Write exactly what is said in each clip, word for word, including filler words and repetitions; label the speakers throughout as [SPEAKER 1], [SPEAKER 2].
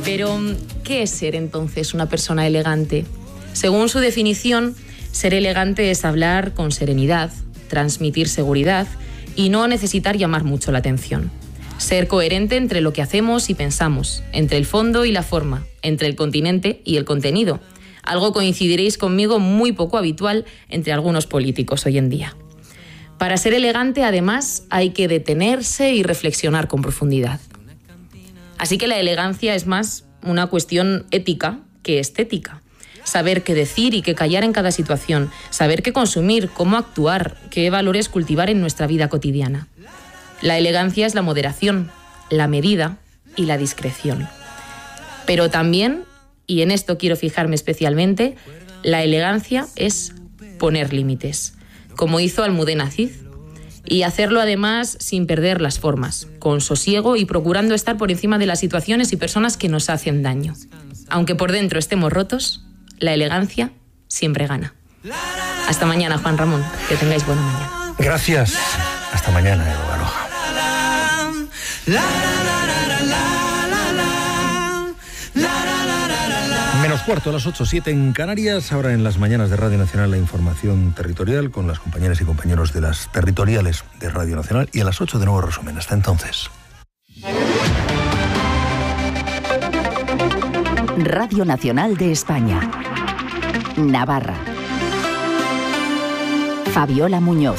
[SPEAKER 1] Pero, ¿qué es ser entonces una persona elegante? Según su definición, ser elegante es hablar con serenidad, transmitir seguridad y no necesitar llamar mucho la atención. Ser coherente entre lo que hacemos y pensamos, entre el fondo y la forma, entre el continente y el contenido. Algo, coincidiréis conmigo, muy poco habitual entre algunos políticos hoy en día. Para ser elegante, además, hay que detenerse y reflexionar con profundidad. Así que la elegancia es más una cuestión ética que estética. Saber qué decir y qué callar en cada situación, saber qué consumir, cómo actuar, qué valores cultivar en nuestra vida cotidiana. La elegancia es la moderación, la medida y la discreción. Pero también, y en esto quiero fijarme especialmente, la elegancia es poner límites, como hizo Almudena Cid, y hacerlo además sin perder las formas, con sosiego y procurando estar por encima de las situaciones y personas que nos hacen daño. Aunque por dentro estemos rotos, la elegancia siempre gana. Hasta mañana, Juan Ramón. Que tengáis buena mañana.
[SPEAKER 2] Gracias. Hasta mañana, Edo Baroja. Menos cuarto, a las ocho, siete en Canarias. Ahora en las mañanas de Radio Nacional la información territorial con las compañeras y compañeros de las territoriales de Radio Nacional. Y a las ocho de nuevo resumen. Hasta entonces.
[SPEAKER 3] Radio Nacional de España. Navarra. Fabiola Muñoz.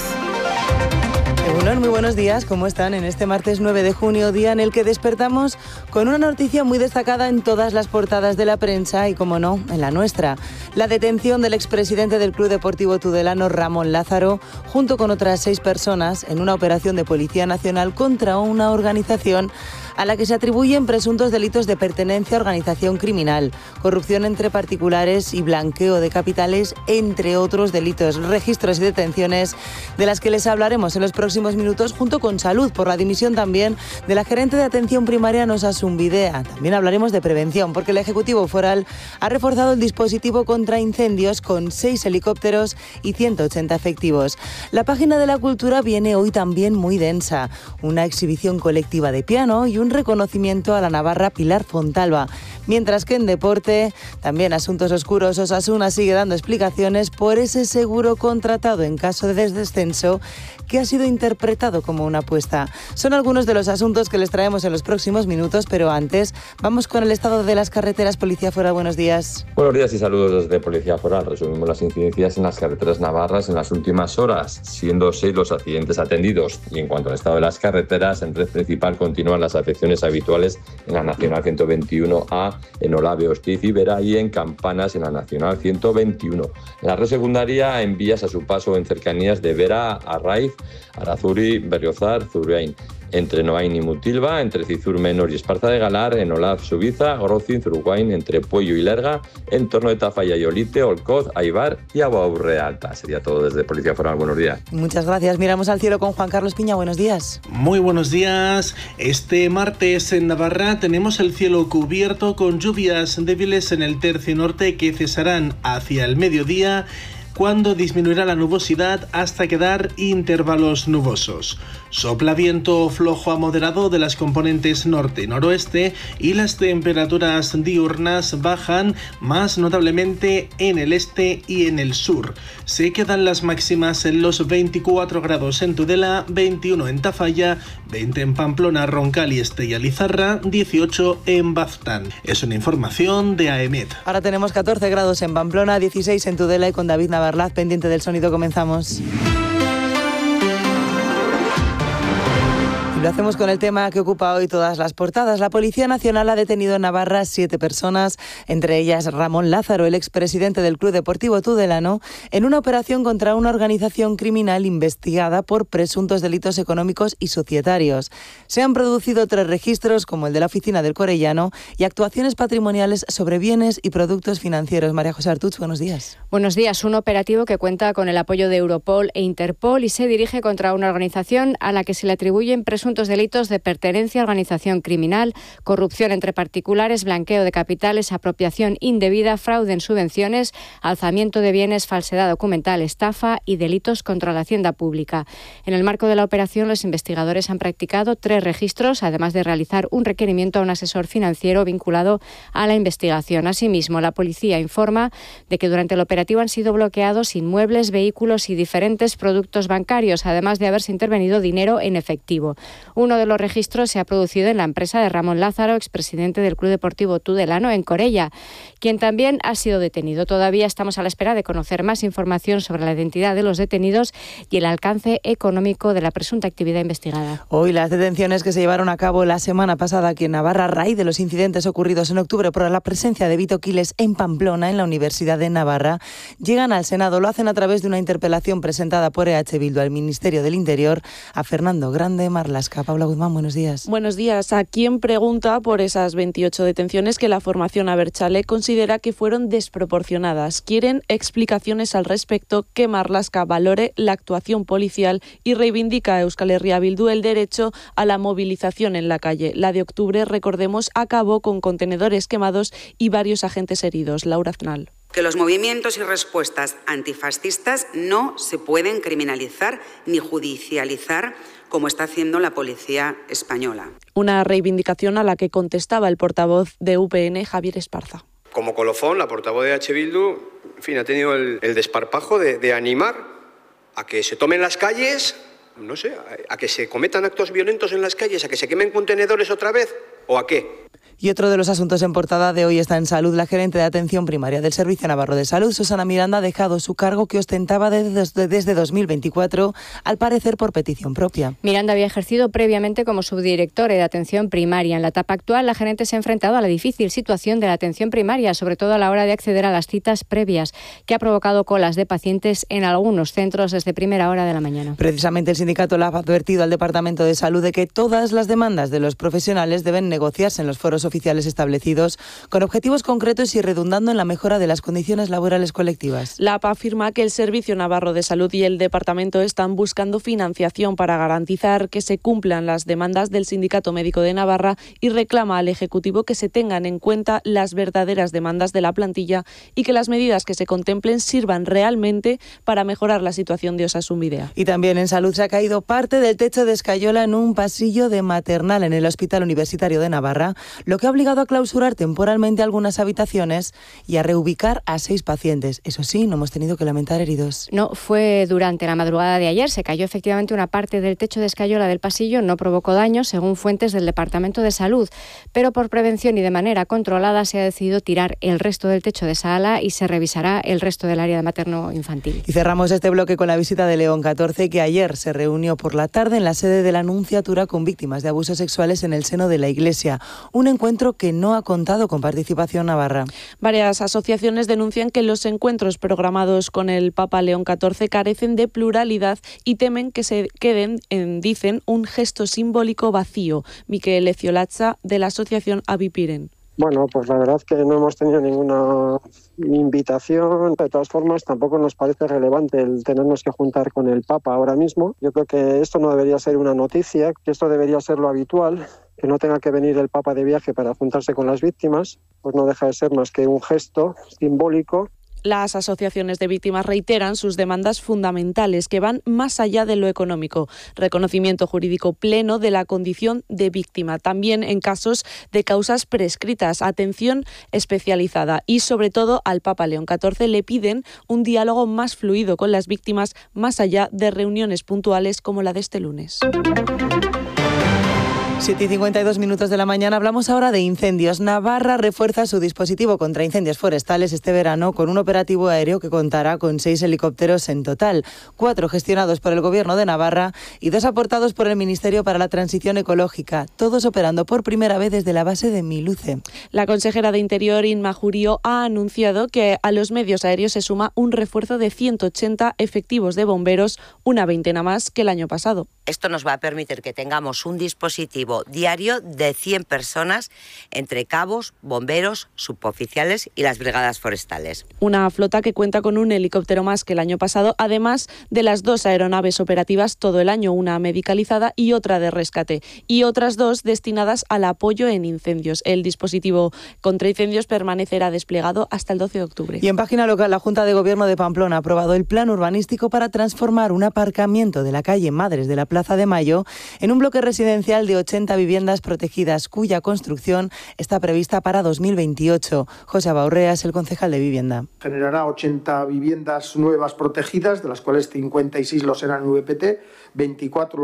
[SPEAKER 4] Egunon, muy buenos días, ¿cómo están? En este martes nueve de junio, día en el que despertamos con una noticia muy destacada en todas las portadas de la prensa y, como no, en la nuestra. La detención del expresidente del Club Deportivo Tudelano, Ramón Lázaro, junto con otras seis personas, en una operación de Policía Nacional contra una organización a la que se atribuyen presuntos delitos de pertenencia a organización criminal, corrupción entre particulares y blanqueo de capitales, entre otros delitos, registros y detenciones de las que les hablaremos en los próximos minutos, junto con Salud, por la dimisión también de la gerente de atención primaria Nosa Zumbidea. También hablaremos de prevención, porque el Ejecutivo Foral ha reforzado el dispositivo contra incendios con seis helicópteros y ciento ochenta efectivos. La página de la cultura viene hoy también muy densa. Una exhibición colectiva de piano y un reconocimiento a la navarra Pilar Fontalba. Mientras que en deporte, también asuntos oscuros, Osasuna sigue dando explicaciones por ese seguro contratado en caso de descenso que ha sido interpretado como una apuesta. Son algunos de los asuntos que les traemos en los próximos minutos, pero antes vamos con el estado de las carreteras. Policía Foral, buenos días.
[SPEAKER 5] Buenos días y saludos desde Policía Foral. Resumimos las incidencias en las carreteras navarras en las últimas horas, siendo seis los accidentes atendidos. Y en cuanto al estado de las carreteras, en red principal continúan las afecciones habituales en la Nacional ciento veintiuno A, en Olave, Hostiz y Vera, y en Campanas en la Nacional ciento veintiuno. En la red secundaria, en vías a su paso en cercanías de Vera, Arraiz, Arazuri, Berriozar, Zurbein. Entre Noain y Mutilva, entre Cizur Menor y Esparza de Galar, en Olaf, Subiza, Grozin, Zuruguain, entre Puello y Lerga, en torno de Tafalla y Olite, Olcoz, Aibar y Aguaurre Alta. Sería todo desde Policía Foral. Buenos días.
[SPEAKER 4] Muchas gracias. Miramos al cielo con Juan Carlos Piña. Buenos días.
[SPEAKER 6] Muy buenos días. Este martes en Navarra tenemos el cielo cubierto con lluvias débiles en el tercio norte que cesarán hacia el mediodía, cuando disminuirá la nubosidad hasta quedar intervalos nubosos. Sopla viento flojo a moderado de las componentes norte y noroeste y las temperaturas diurnas bajan más notablemente en el este y en el sur. Se quedan las máximas en los veinticuatro grados en Tudela, veintiuno en Tafalla, veinte en Pamplona, Roncal y Estella Lizarra, dieciocho en Baztán. Es una información de AEMET.
[SPEAKER 4] Ahora tenemos catorce grados en Pamplona, dieciséis en Tudela y con David Navarlaz pendiente del sonido comenzamos. Lo hacemos con el tema que ocupa hoy todas las portadas. La Policía Nacional ha detenido en Navarra siete personas, entre ellas Ramón Lázaro, el expresidente del Club Deportivo Tudelano, en una operación contra una organización criminal investigada por presuntos delitos económicos y societarios. Se han producido tres registros, como el de la oficina del Corellano, y actuaciones patrimoniales sobre bienes y productos financieros. María José Artuch, buenos días.
[SPEAKER 7] Buenos días. Un operativo que cuenta con el apoyo de Europol e Interpol y se dirige contra una organización a la que se le atribuyen presuntos presuntos delitos de pertenencia a organización criminal, corrupción entre particulares, blanqueo de capitales, apropiación indebida, fraude en subvenciones, alzamiento de bienes, falsedad documental, estafa y delitos contra la hacienda pública. En el marco de la operación, los investigadores han practicado tres registros, además de realizar un requerimiento a un asesor financiero vinculado a la investigación. Asimismo, la policía informa de que durante el operativo han sido bloqueados inmuebles, vehículos y diferentes productos bancarios, además de haberse intervenido dinero en efectivo. Uno de los registros se ha producido en la empresa de Ramón Lázaro, expresidente del Club Deportivo Tudelano, en Corella, quien también ha sido detenido. Todavía estamos a la espera de conocer más información sobre la identidad de los detenidos y el alcance económico de la presunta actividad investigada.
[SPEAKER 4] Hoy las detenciones que se llevaron a cabo la semana pasada aquí en Navarra, a raíz de los incidentes ocurridos en octubre por la presencia de Vito Quiles en Pamplona, en la Universidad de Navarra, llegan al Senado. Lo hacen a través de una interpelación presentada por E H Bildu al Ministerio del Interior a Fernando Grande Marlaska. Paula Guzmán, buenos días.
[SPEAKER 8] Buenos días. ¿A quién pregunta por esas veintiocho detenciones que la formación Abertzale considera que fueron desproporcionadas? Quieren explicaciones al respecto, que Marlaska valore la actuación policial y reivindica a Euskal Herria Bildu el derecho a la movilización en la calle. La de octubre, recordemos, acabó con contenedores quemados y varios agentes heridos. Laura Aznal.
[SPEAKER 9] Que los movimientos y respuestas antifascistas no se pueden criminalizar ni judicializar como está haciendo la policía española.
[SPEAKER 8] Una reivindicación a la que contestaba el portavoz de U P N, Javier Esparza.
[SPEAKER 10] Como colofón, la portavoz de E H Bildu, en fin, ha tenido el, el desparpajo de, de animar a que se tomen las calles, no sé, a, a que se cometan actos violentos en las calles, a que se quemen contenedores otra vez, ¿o a qué?
[SPEAKER 4] Y otro de los asuntos en portada de hoy está en salud. La gerente de atención primaria del Servicio Navarro de Salud, Susana Miranda, ha dejado su cargo que ostentaba desde, desde dos mil veinticuatro, al parecer por petición propia.
[SPEAKER 7] Miranda había ejercido previamente como subdirectora de atención primaria. En la etapa actual, la gerente se ha enfrentado a la difícil situación de la atención primaria, sobre todo a la hora de acceder a las citas previas, que ha provocado colas de pacientes en algunos centros desde primera hora de la mañana.
[SPEAKER 4] Precisamente el sindicato le ha advertido al Departamento de Salud de que todas las demandas de los profesionales deben negociarse en los foros oficiales establecidos con objetivos concretos y redundando en la mejora de las condiciones laborales colectivas.
[SPEAKER 8] La A P A afirma que el Servicio Navarro de Salud y el Departamento están buscando financiación para garantizar que se cumplan las demandas del Sindicato Médico de Navarra y reclama al Ejecutivo que se tengan en cuenta las verdaderas demandas de la plantilla y que las medidas que se contemplen sirvan realmente para mejorar la situación de Osasun Bidea.
[SPEAKER 4] Y también en salud se ha caído parte del techo de escayola en un pasillo de maternal en el Hospital Universitario de Navarra, lo que ha obligado a clausurar temporalmente algunas habitaciones y a reubicar a seis pacientes. Eso sí, no hemos tenido que lamentar heridos.
[SPEAKER 7] No, fue durante la madrugada de ayer. Se cayó efectivamente una parte del techo de escayola del pasillo, no provocó daño, según fuentes del Departamento de Salud, pero por prevención y de manera controlada se ha decidido tirar el resto del techo de esa ala y se revisará el resto del área de materno-infantil.
[SPEAKER 4] Y cerramos este bloque con la visita de León catorce, que ayer se reunió por la tarde en la sede de la Nunciatura con víctimas de abusos sexuales en el seno de la Iglesia. Un encuentro que no ha contado con participación navarra.
[SPEAKER 8] Varias asociaciones denuncian que los encuentros programados con el Papa León catorce carecen de pluralidad y temen que se queden en, dicen, un gesto simbólico vacío. Miquel Eciolacha, de la asociación Abipiren.
[SPEAKER 11] Bueno, pues la verdad que no hemos tenido ninguna invitación. De todas formas, tampoco nos parece relevante el tenernos que juntar con el Papa ahora mismo. Yo creo que esto no debería ser una noticia, que esto debería ser lo habitual, que no tenga que venir el Papa de viaje para juntarse con las víctimas, pues no deja de ser más que un gesto simbólico.
[SPEAKER 8] Las asociaciones de víctimas reiteran sus demandas fundamentales que van más allá de lo económico. Reconocimiento jurídico pleno de la condición de víctima, también en casos de causas prescritas, atención especializada y sobre todo al Papa León catorce le piden un diálogo más fluido con las víctimas más allá de reuniones puntuales como la de este lunes.
[SPEAKER 4] siete y cincuenta y dos minutos de la mañana. Hablamos ahora de incendios. Navarra refuerza su dispositivo contra incendios forestales este verano con un operativo aéreo que contará con seis helicópteros en total, cuatro gestionados por el Gobierno de Navarra y dos aportados por el Ministerio para la Transición Ecológica, todos operando por primera vez desde la base de Miluce.
[SPEAKER 8] La consejera de Interior, Inma Jurío, ha anunciado que a los medios aéreos se suma un refuerzo de ciento ochenta efectivos de bomberos, una veintena más que el año pasado.
[SPEAKER 12] Esto nos va a permitir que tengamos un dispositivo operativo diario de cien personas entre cabos, bomberos, suboficiales y las brigadas forestales.
[SPEAKER 8] Una flota que cuenta con un helicóptero más que el año pasado, además de las dos aeronaves operativas todo el año, una medicalizada y otra de rescate, y otras dos destinadas al apoyo en incendios. El dispositivo contra incendios permanecerá desplegado hasta el doce de octubre.
[SPEAKER 4] Y en página local, la Junta de Gobierno de Pamplona ha aprobado el plan urbanístico para transformar un aparcamiento de la calle Madres de la Plaza de Mayo en un bloque residencial de ochenta viviendas protegidas, cuya construcción está prevista para dos mil veintiocho. José Abaurrea es el concejal de Vivienda.
[SPEAKER 13] Generará ochenta viviendas nuevas protegidas, de las cuales cincuenta y seis lo serán V P T, veinticuatro